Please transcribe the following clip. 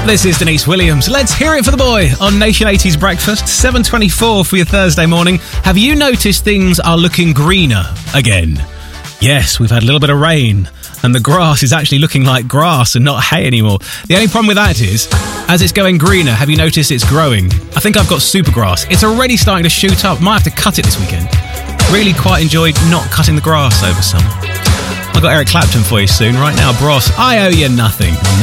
This is Denise Williams. Let's hear it for the boy on Nation 80's Breakfast, 7:24 for your Thursday morning. Have you noticed things are looking greener again? Yes, we've had a little bit of rain and the grass is actually looking like grass and not hay anymore. The only problem with that is, as it's going greener, have you noticed it's growing? I think I've got super grass. It's already starting to shoot up. Might have to cut it this weekend. Really quite enjoyed not cutting the grass over summer. I've got Eric Clapton for you soon. Right now, Bros, I Owe You Nothing on